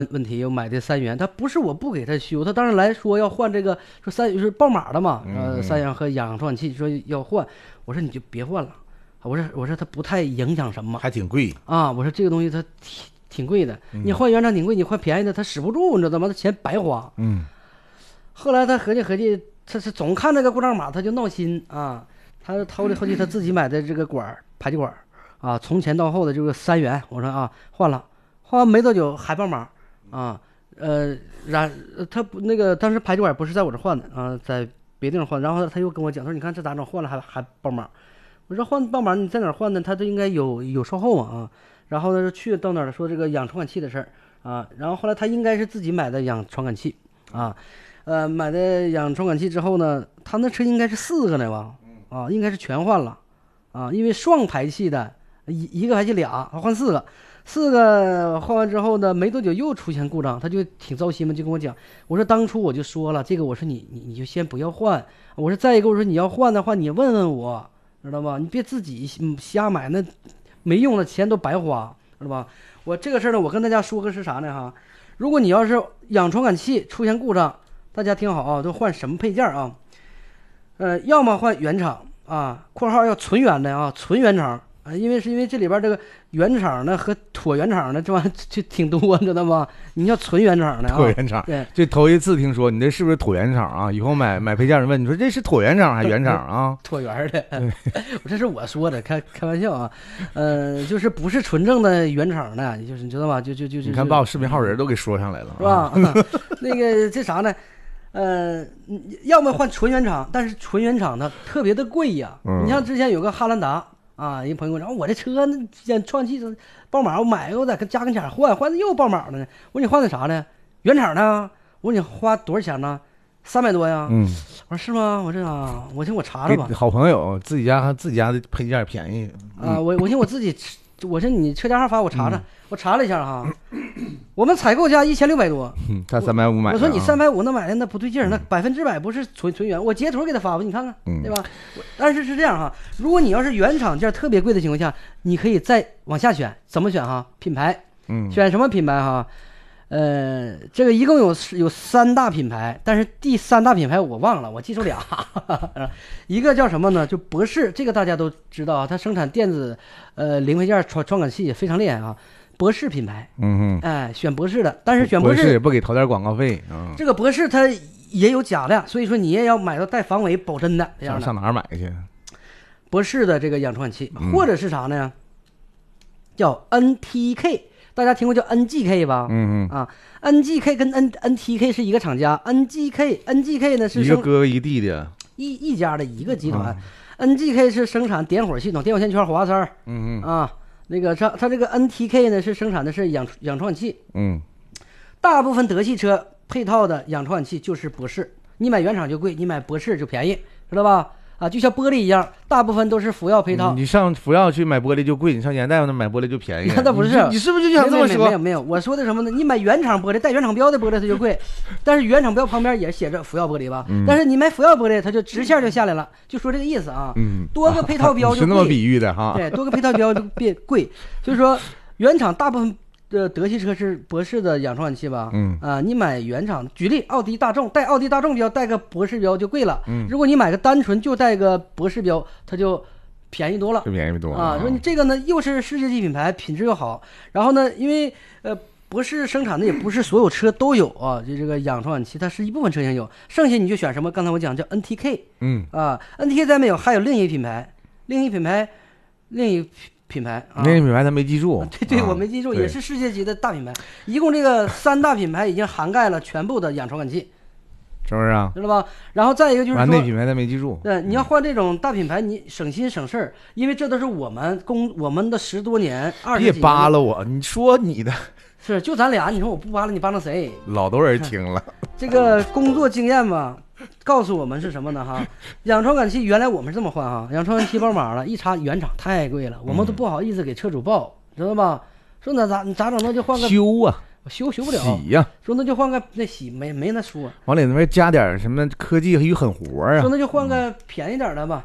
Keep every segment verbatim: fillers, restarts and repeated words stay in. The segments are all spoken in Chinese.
问题，又买的三元，他不是我不给他修，他当时来说要换这个，说三是报码的嘛，呃，三元和氧传感器说要换，我说你就别换了，我说我说它不太影响什么， 还挺贵啊，我说这个东西它挺挺贵的，你换原厂挺贵，你换便宜的它使不住，你知道吗？他钱白花。 嗯， 后来他合计合计，他是总看这个故障码他就闹心啊，他掏里后期他自己买的这个管排气管啊，从前到后的这个三元，我说啊换了，换完没多久还报码。啊，呃，然他不那个当时排气管不是在我这换的啊，在别地方换。然后他又跟我讲，他说：“你看这咋整？换了还还报码。”我说：“换报码你在哪儿换呢？他这应该有有售后嘛啊。”然后呢就去到哪儿了，说这个氧传感器的事儿啊。然后后来他应该是自己买的氧传感器啊，呃，买的氧传感器之后呢，他那车应该是四个呢吧？啊，应该是全换了啊，因为双排气的，一一个排气俩，换四个。四个换完之后呢，没多久又出现故障，他就挺糟心嘛，就跟我讲，我说当初我就说了，这个我说你你你就先不要换，我说再一个我说你要换的话，你问问我，知道吧？你别自己瞎买，那没用的钱都白花，知道吧？我这个事儿呢，我跟大家说个是啥呢哈？如果你要是氧传感器出现故障，大家听好啊，都换什么配件啊？呃，要么换原厂啊，括号要纯原的啊，纯原厂。啊，因为是因为这里边这个原厂的和椭圆厂的这玩意儿就挺多，你知道吗？你要纯原厂的啊， 椭圆厂， 对， 这头一次听说，你这是不是椭圆厂啊？以后买买配件人问你说这是椭圆厂还是原厂啊？ 椭圆的，我这是我说的，开开玩笑啊，呃，就是不是纯正的原厂的，就是你知道吧？就就就就你看把我视频号人都给说上来了， 是吧？那个这啥呢？呃，要么换纯原厂，但是纯原厂它特别的贵呀。 嗯、 你像之前有个汉兰达。啊，一朋友说，我这车那传感器报码，我买我在家跟前换，换的又报码了呢。我说你换的啥呢？原厂的。我说你花多少钱呢？三百多呀。 嗯， 我说是吗？我这啊，我寻我查查吧。 好朋友自己家自己家的配件便宜啊，我我寻我自己，我说你车架号发我查查，嗯、我查了一下哈，我们采购价一千六百多， 嗯，他三百五买的、啊。 我说你三百五那买的那不对劲儿，那百分之百不是纯纯原，我截图给他发吧，你看看， 嗯、 对吧？但是是这样哈，如果你要是原厂件特别贵的情况下，你可以再往下选，怎么选哈？品牌， 嗯， 选什么品牌哈？呃，这个一共有有三大品牌，但是第三大品牌我忘了，我记住俩，一个叫什么呢？就博士，这个大家都知道啊，它生产电子呃零配件传传感器也非常厉害啊。博士品牌， 嗯哼， 哎，选博士的，但是选博士博士也不给投点广告费啊。 这个博士它也有假的，所以说你也要买到带防伪保真的这样的。 上哪儿买去？ 博士的这个氧传感器，或者是啥呢？叫 N T K。大家听过叫 N G K 吧？ 嗯嗯啊 ，N G K 跟 N N T K 是一个厂家 ，N G K N G K 呢是一个哥一个弟弟， 一一家的一个集团、嗯、，N G K 是生产点火系统、电火线圈、火花塞， 嗯嗯啊，那个它它这个 N T K 呢是生产的是氧氧传感器， 嗯， 大部分德系车配套的氧传感器就是博士，你买原厂就贵，你买博士就便宜，知道吧？啊，就像玻璃一样，大部分都是福耀配套。 你上福耀去买玻璃就贵，你上严大夫那买玻璃就便宜。 那倒不是， 你, 你是不是就想这么说？ 没有没有没有，我说的什么呢？你买原厂玻璃，带原厂标的玻璃它就贵，但是原厂标旁边也写着福耀玻璃吧？嗯、但是你买福耀玻璃，它就直线就下来了，就说这个意思啊。 嗯， 多个配套标就贵、 啊、是那么比喻的哈。 对，多个配套标就变贵，就是说原厂大部分。这德系车是博士的氧传感器吧？ 嗯啊，你买原厂，举例奥迪、大众带奥迪、大众标，带个博士标就贵了。 嗯， 如果你买个单纯就带个博士标，它就便宜多了， 就便宜多啊。说你这个呢，又是世界级品牌，品质又好，然后呢，因为呃博士生产的也不是所有车都有啊，就这个氧传感器，它是一部分车型有，剩下你就选什么？刚才我讲叫 N T K， 嗯啊 ，N T K 再没有，还有另一品牌，另一品牌，另一。品牌，啊、 那个品牌他没记住， 对对，我没记住，也是世界级的大品牌。一共这个三大品牌已经涵盖了全部的氧传感器， 是不是啊？ 知道吧？然后再一个就是说， 那品牌他没记住。 对，你要换这种大品牌，你省心省事儿，因为这都是我们工我们的十多年、二十几年。 别扒拉我，你说你的。 是，就咱俩，你说我不扒拉你，扒拉谁？ 老多人听了。 这个工作经验嘛。告诉我们是什么呢？哈，氧传感器原来我们是这么换哈，氧传感器报码了，一查原厂太贵了，我们都不好意思给车主报，知道吧？说那咋你咋整？那就换个修啊， 修修不了， 洗呀、啊。 说那就换个那洗没没那说， 往里那边加点什么科技与狠活啊。 说那就换个便宜点的吧，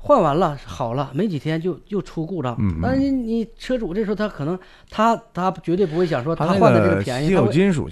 换完了好了，没几天就又出故障。 嗯嗯但是你车主这时候他可能他他绝对不会想说它那他换的这个便宜， 稀他会有金属